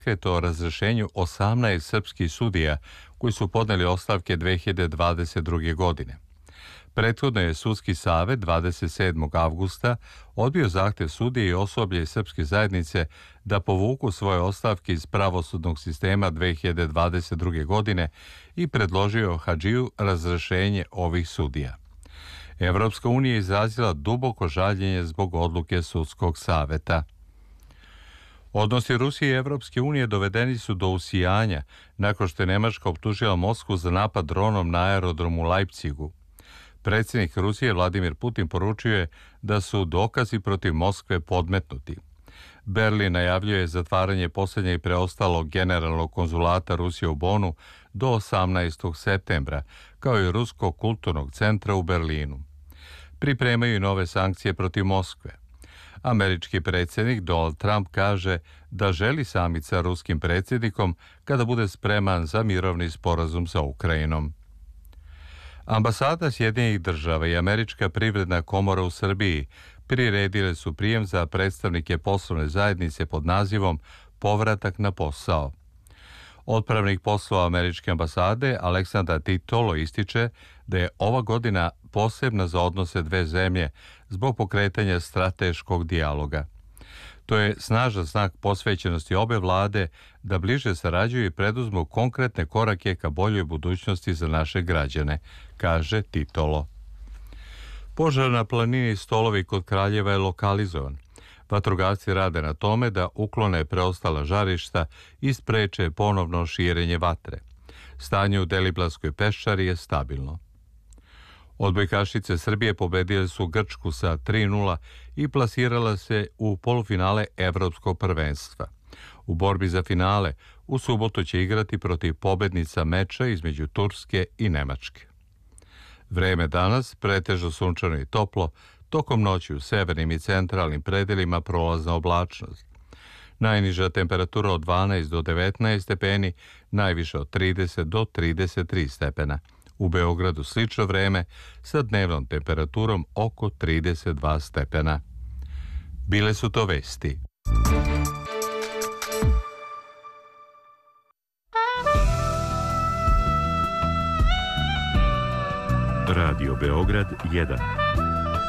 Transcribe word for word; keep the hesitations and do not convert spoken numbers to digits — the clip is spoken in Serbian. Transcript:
dekret o razrešenju osamnaest srpskih sudija koji su podneli ostavke dve hiljade dvadeset druge. godine. Prethodno je Sudski savet dvadeset sedmog avgusta odbio zahtev sudije i osoblje srpske zajednice da povuku svoje ostavke iz pravosudnog sistema dve hiljade dvadeset druge. godine i predložio Hadžiju razrešenje ovih sudija. Evropska unija je izrazila duboko žaljenje zbog odluke Sudskog saveta. Odnosi Rusije i Evropske unije dovedeni su do usijanja nakon što je Nemačka optužila Moskvu za napad dronom na aerodromu u Leipzigu. Predsjednik Rusije Vladimir Putin poručio je da su dokazi protiv Moskve podmetnuti. Berlin najavljuje zatvaranje posljednjeg preostalog generalnog konzulata Rusije u Bonu do osamnaestog septembra, kao i Ruskog kulturnog centra u Berlinu. Pripremaju i nove sankcije protiv Moskve. Američki predsjednik Donald Trump kaže da želi samit sa ruskim predsjednikom kada bude spreman za mirovni sporazum sa Ukrajinom. Ambasada Sjedinjenih država i Američka privredna komora u Srbiji priredile su prijem za predstavnike poslovne zajednice pod nazivom Povratak na posao. Otpravnik poslova Američke ambasade Aleksandar Titolo ističe da je ova godina posebna za odnose dve zemlje zbog pokretanja strateškog dijaloga. To je snažan znak posvećenosti obe vlade da bliže sarađuju i preduzmu konkretne korake ka boljoj budućnosti za naše građane, kaže Titolo. Požar na planini Stolovi kod Kraljeva je lokalizovan. Vatrogasci rade na tome da uklone preostala žarišta i spreče ponovno širenje vatre. Stanje u Deliblatskoj peščari je stabilno. Odbojkašice Srbije pobedile su Grčku sa tri nula i plasirala se u polufinale Evropskog prvenstva. U borbi za finale u subotu će igrati protiv pobednica meča između Turske i Nemačke. Vreme danas pretežno sunčano i toplo, tokom noći u severnim i centralnim predelima prolazna oblačnost. Najniža temperatura od dvanaest do devetnaest stepeni, najviše od trideset do trideset tri stepena. U Beogradu slično vreme sa dnevnom temperaturom oko trideset dva stepena. Bile su to vesti. Radio Beograd jedan.